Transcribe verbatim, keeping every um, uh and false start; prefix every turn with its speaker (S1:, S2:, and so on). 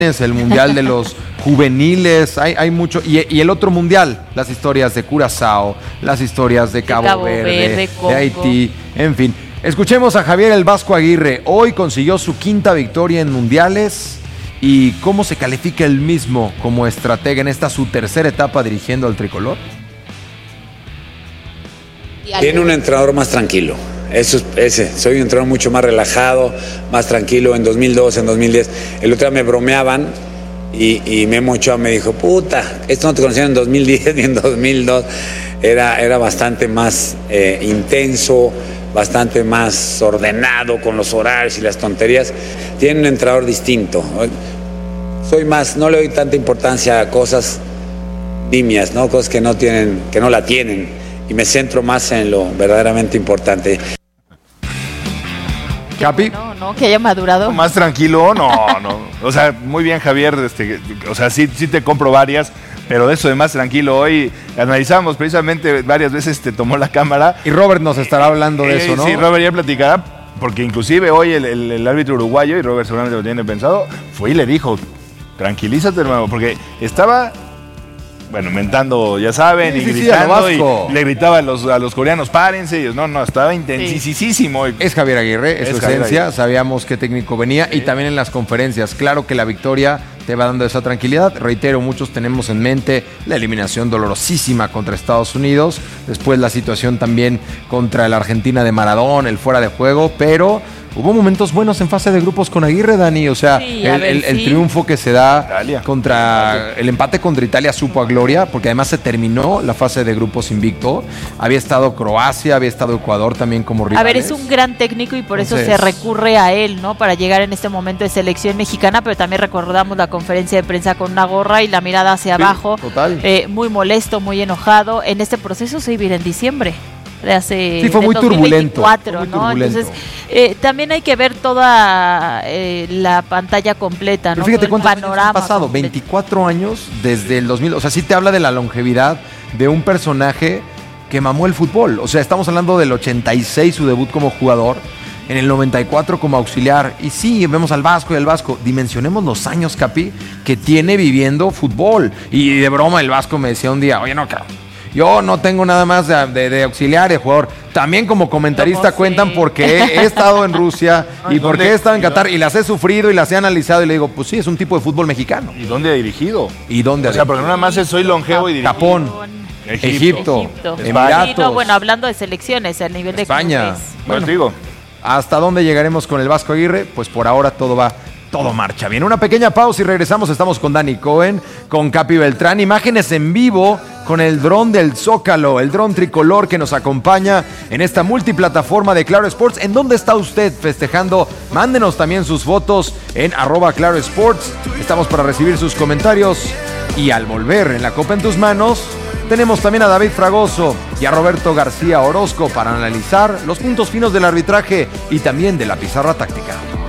S1: el mundial de los juveniles, hay, hay mucho, y, y el otro mundial, las historias de Curazao, las historias de Cabo, de Cabo Verde, Verde de Haití, en fin. Escuchemos a Javier el Vasco Aguirre. Hoy consiguió su quinta victoria en mundiales. ¿Y cómo se califica él mismo como estratega en esta su tercera etapa dirigiendo al tricolor?
S2: Tiene un entrenador más tranquilo. Eso es ese. Soy un entrenador mucho más relajado, más tranquilo. En dos mil doce, en dos mil diez, el otro día me bromeaban y, y Memo Ochoa me dijo, puta, esto no te conocían en dos mil diez ni en dos mil dos. Era, era bastante más eh, intenso, bastante más ordenado con los horarios y las tonterías. Tiene un entrenador distinto. Soy más, no le doy tanta importancia a cosas nimias, ¿no? Cosas que no tienen, que no la tienen, y me centro más en lo verdaderamente importante.
S1: Capi.
S3: No, no, que haya madurado.
S4: Más tranquilo, no, no. O sea, muy bien, Javier. Este, o sea, sí, sí te compro varias, pero de eso de más tranquilo. Hoy analizamos precisamente varias veces, te tomó la cámara.
S1: Y Robert nos estará hablando de
S4: eh,
S1: eso, ¿no?
S4: Sí, Robert ya platicará, porque inclusive hoy el, el, el árbitro uruguayo, y Robert seguramente lo tiene pensado, fue y le dijo, tranquilízate, hermano, porque estaba... Bueno, mentando, ya saben, sí, y sí, gritando, sí, y le gritaba a los, a los coreanos, párense, y ellos, no, no, estaba intensísimo. Sí.
S1: Es Javier Aguirre, es, es su Javier esencia, Aguirre. Sabíamos qué técnico venía, sí. Y también en las conferencias, claro que la victoria te va dando esa tranquilidad. Reitero, muchos tenemos en mente la eliminación dolorosísima contra Estados Unidos, después la situación también contra la Argentina de Maradona, el fuera de juego, pero... Hubo momentos buenos en fase de grupos con Aguirre, Dani. O sea, sí, el, ver, el, el sí. triunfo que se da Italia. contra... Italia. El empate contra Italia supo a gloria, porque además se terminó la fase de grupos invicto. Había estado Croacia, había estado Ecuador también como rivales.
S3: A ver, es un gran técnico y por Entonces, eso se recurre a él, ¿no? Para llegar en este momento de selección mexicana, pero también recordamos la conferencia de prensa con una gorra y la mirada hacia sí, abajo.
S1: Total.
S3: Eh, muy molesto, muy enojado. En este proceso se viene en diciembre. De hace,
S1: sí, fue muy turbulento,
S3: fue muy
S1: ¿no?
S3: turbulento. Entonces, eh, también hay que ver toda eh, la pantalla completa,
S1: Pero
S3: ¿no?
S1: fíjate
S3: todo el
S1: cuántos
S3: panorama
S1: años han pasado,
S3: completo.
S1: veinticuatro años desde el dos mil, o sea, sí te habla de la longevidad de un personaje que mamó el fútbol. O sea, estamos hablando del ochenta y seis, su debut como jugador, en el noventa y cuatro como auxiliar. Y sí, vemos al Vasco y al Vasco. Dimensionemos los años, Capi, que tiene viviendo fútbol. Y de broma el Vasco me decía un día, oye, no, cabrón, yo no tengo nada más de, de, de auxiliar de jugador. También como comentarista no, cuentan sí. porque he, he estado en Rusia y porque he estado en Qatar y las he sufrido y las he analizado y le digo, pues sí, es un tipo de fútbol mexicano.
S4: ¿Y dónde ha dirigido?
S1: ¿Y dónde
S4: o
S1: ha
S4: sea,
S1: dirigido?
S4: porque nada más es soy longevo y dirigido.
S1: Japón,
S4: Egipto,
S1: Egipto,
S3: Egipto.
S1: Emiratos.
S3: Sí, no, bueno, hablando de selecciones, el nivel de
S1: España.
S4: Bueno, te digo.
S1: ¿Hasta dónde llegaremos con el Vasco Aguirre? Pues por ahora todo va... Todo marcha bien. Una pequeña pausa y regresamos. Estamos con Dani Cohen, con Capi Beltrán. Imágenes en vivo con el dron del Zócalo, el dron tricolor que nos acompaña en esta multiplataforma de Claro Sports. ¿En dónde está usted festejando? Mándenos también sus fotos en arroba Claro Sports. Estamos para recibir sus comentarios. Y al volver en la Copa en tus manos, tenemos también a David Fragoso y a Roberto García Orozco para analizar los puntos finos del arbitraje y también de la pizarra táctica.